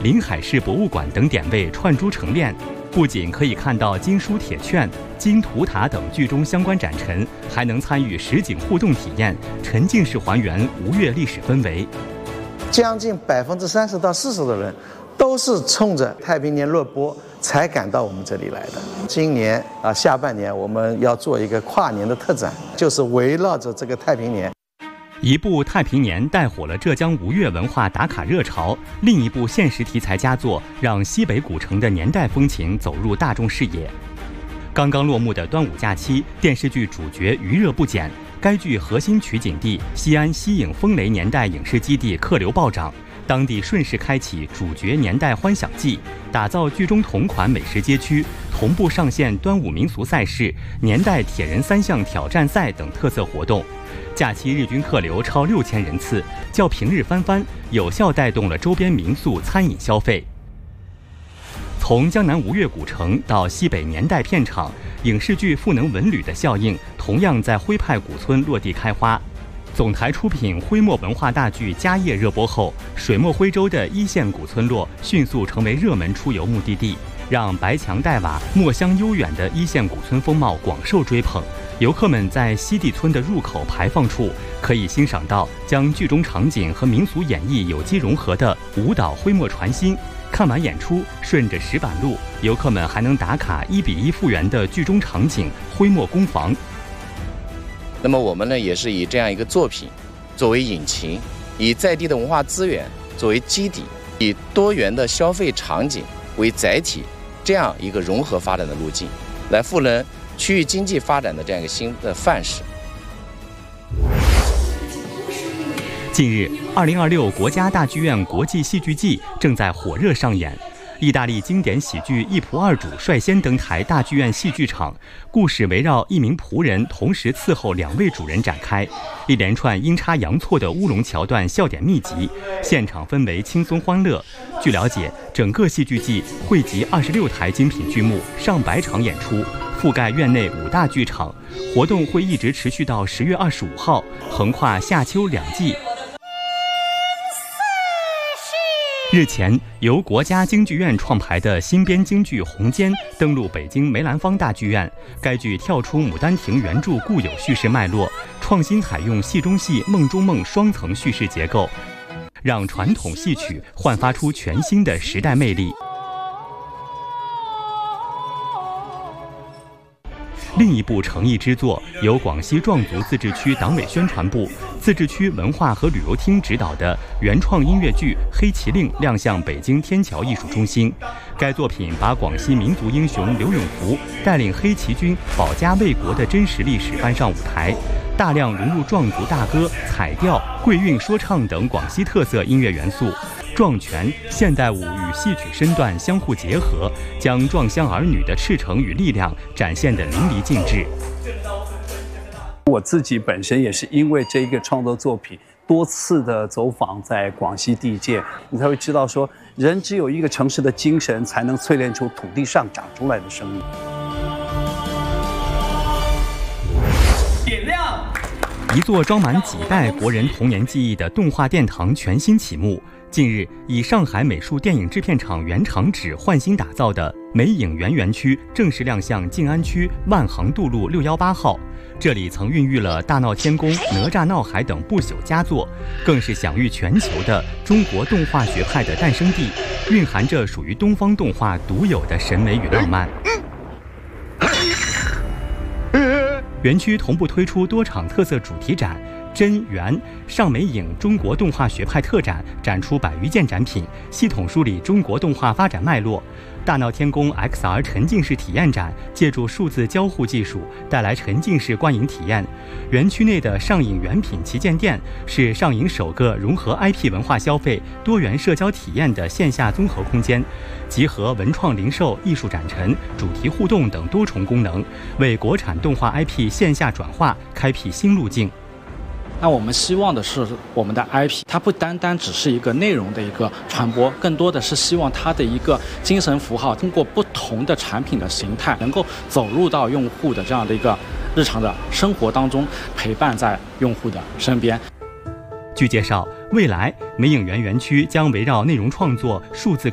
临海市博物馆等点位串珠成练，不仅可以看到金书铁券、金图塔等剧中相关展陈，还能参与实景互动体验，沉浸式还原吴越历史氛围。 将近30%到40%的人都是冲着太平年热播才赶到我们这里来的。今年下半年我们要做一个跨年的特展，就是围绕着这个太平年。 一部《太平年》带火了浙江吴越文化打卡热潮，另一部现实题材佳作让西北古城的年代风情走入大众视野。刚刚落幕的端午假期，电视剧主角余热不减。该剧核心取景地西安西影风雷年代影视基地客流暴涨，当地顺势开启主角年代欢享季，打造剧中同款美食街区，同步上线端午民俗赛事、年代铁人3项挑战赛等特色活动。假期日均客流超6000人次，较平日翻番，有效带动了周边民宿餐饮消费。从江南吴越古城到西北年代片场，影视剧赋能文旅的效应同样在徽派古村落地开花。总台出品徽墨文化大剧《家业》热播后，水墨徽州的一线古村落迅速成为热门出游目的地，让白墙黛瓦、墨香悠远的一线古村风貌广受追捧。游客们在西地村的入口排放处，可以欣赏到将剧中场景和民俗演绎有机融合的舞蹈徽墨传新。看完演出，顺着石板路，游客们还能打卡1:1复原的剧中场景徽墨工坊。 那么我们呢，也是以这样一个作品作为引擎，以在地的文化资源作为基底，以多元的消费场景为载体，这样一个融合发展的路径，来赋能区域经济发展的这样一个新的范式。 近日，2026国家大剧院国际戏剧季正在火热上演。意大利经典喜剧《一仆二主》率先登台大剧院戏剧场，故事围绕一名仆人同时伺候2位主人展开，一连串阴差阳错的乌龙桥段笑点密集，现场氛围轻松欢乐。据了解，整个戏剧季汇集26台精品剧目，上百场演出，覆盖院内5大剧场，活动会一直持续到10月25号，横跨夏秋2季。日前，由国家京剧院创排的新编京剧《红笺》登陆北京梅兰芳大剧院。该剧跳出《牡丹亭》原著固有叙事脉络，创新采用戏中戏、梦中梦双层叙事结构，让传统戏曲焕发出全新的时代魅力。另一部诚意之作，由广西壮族自治区党委宣传部、自治区文化和旅游厅指导的原创音乐剧《黑旗令》亮相北京天桥艺术中心。该作品把广西民族英雄刘永福带领黑旗军保家卫国的真实历史搬上舞台，大量融入壮族大歌、彩调、桂韵说唱等广西特色音乐元素。壮拳、现代舞与戏曲身段相互结合，将壮乡儿女的赤诚与力量展现得淋漓尽致。 我自己本身也是因为这个创作作品多次的走访在广西地界，你才会知道说，人只有一个城市的精神，才能淬炼出土地上长出来的生命。 点亮！一座装满几代国人童年记忆的动画殿堂全新启幕。近日，以上海美术电影制片厂原厂址换新打造的美影园园区正式亮相静安区万航渡路618号。这里曾孕育了《大闹天宫》《哪吒闹海》等不朽佳作，更是享誉全球的中国动画学派的诞生地，蕴含着属于东方动画独有的审美与浪漫。园区同步推出多场特色主题展。真圆上美影中国动画学派特展展出100余件展品，系统梳理中国动画发展脉络。大闹天宫 XR 沉浸式体验展借助数字交互技术带来沉浸式观影体验。园区内的上影原品旗舰店是上影首个融合 IP 文化消费、多元社交体验的线下综合空间，集合文创零售、艺术展陈、主题互动等多重功能，为国产动画 IP 线下转化开辟新路径。 那我们希望的是，我们的 IP 它不单单只是一个内容的一个传播，更多的是希望它的一个精神符号，通过不同的产品的形态，能够走入到用户的这样的一个日常的生活当中，陪伴在用户的身边。 据介绍，未来美影园园区将围绕内容创作、数字